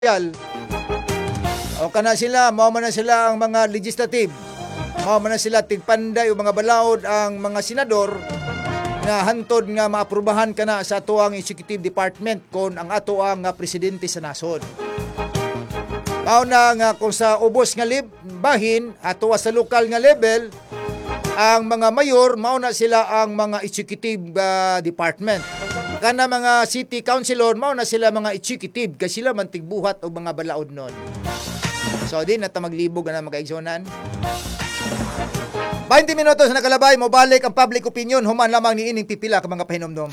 O kana sila, mao man na sila ang mga legislative. Mao man na sila tigpanday o mga balaod ang mga senador nga hantod nga maaprubahan kana sa atuang executive department kon ang atuang nga presidente sa nasod. Mao na nga kung sa ubos nga bahin ato sa lokal nga level, ang mga mayor mao na sila ang mga executive department. Kana mga city councilor mao na sila mga executive kasi sila man tigbuhat og mga balaod nun. So di na ta maglibog na magkaigsonan. 20 minutos na nakalabay, mo balik ang public opinion human lamang ni ining pipila ka mga pahinomdom.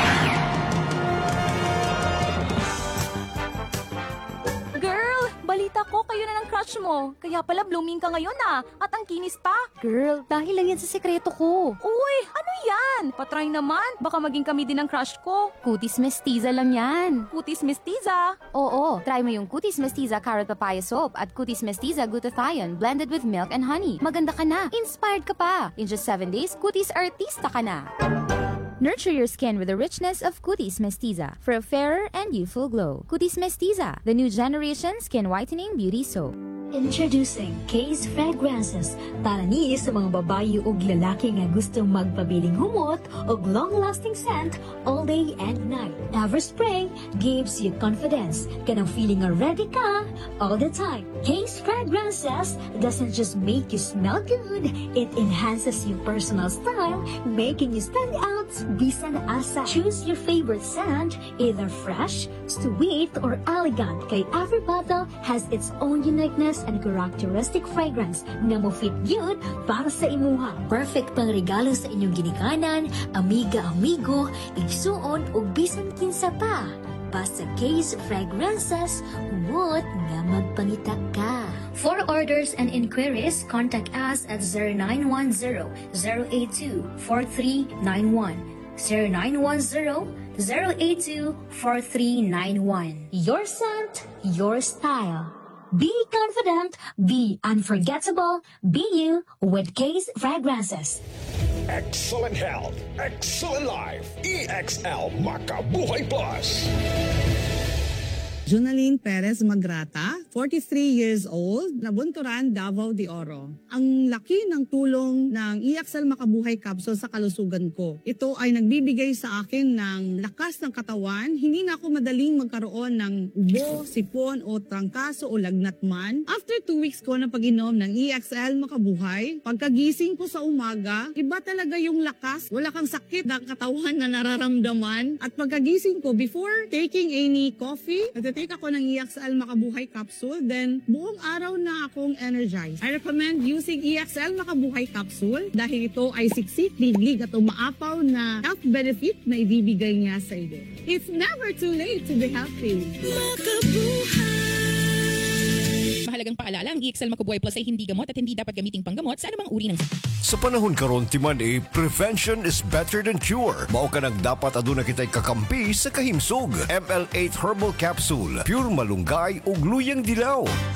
Girl, balita ko kayo na ng crush mo. Kaya pala blooming ka ngayon at ang kinis pa. Girl, dahil lang yan sa sekreto ko. Uy, ano yan? Patry naman, baka maging kami din ang crush ko. Cutis mestiza lang yan. Cutis mestiza. Oo, try mo yung Cutis mestiza carrot papaya soap at Cutis mestiza glutathione blended with milk and honey. Maganda ka na, inspired ka pa. In just 7 days, Cutis artista ka na. Nurture your skin with the richness of Cutis mestiza for a fairer and youthful glow. Cutis mestiza, the new generation skin whitening beauty soap. Introducing Case Fragrances para ni sa mga babae ug lalaki nga gustong magpabiling humot ug long-lasting scent all day and night. Everspray gives you confidence, kanang feeling nga ready ka all the time. Case Fragrances doesn't just make you smell good, it enhances your personal style, making you stand out bisan asa. Choose your favorite scent, either fresh, sweet, or elegant, kay every bottle has its own uniqueness and characteristic fragrance nga mo fit yun para sa imuha. Perfect pang regalo sa inyong ginikanan, amiga-amigo, igsuon o bisan kinsa pa. Basta Case Fragrances, what nga magpangita ka. For orders and inquiries, contact us at 0910-082-4391. 0910-082-4391. Your scent, your style. Be confident, be unforgettable, be you with Case Fragrances. Excellent health, excellent life. EXL Makabuhay Plus. Jonaline Perez Magrata, 43 years old, Nabunturan, Davao de Oro. Ang laki ng tulong ng EXL Makabuhay Capsule sa kalusugan ko. Ito ay nagbibigay sa akin ng lakas ng katawan. Hindi na ako madaling magkaroon ng ubo, sipon o trangkaso o lagnat man. After 2 weeks ko na pag-inom ng EXL Makabuhay, pagkagising ko sa umaga, iba talaga yung lakas. Wala kang sakit ng katawan na nararamdaman. At pagkagising ko, before taking any coffee, take ako ng EXL Makabuhay Capsule, then buong araw na akong energized. I recommend using EXL Makabuhay Capsule dahil ito ay siksik, liglig at umaapaw na health benefit na ibibigay niya sa iyo. It's never too late to be healthy. Mahalagang paalala, ang EXL Makabuhay Plus ay hindi gamot at hindi dapat gamiting panggamot sa anumang uri ng Sa panahon karon timan prevention is better than cure. Mao ka nang dapat aduna kitay kakampi sa kahimsog. ML8 Herbal Capsule, pure malunggay ug luyang dilaw.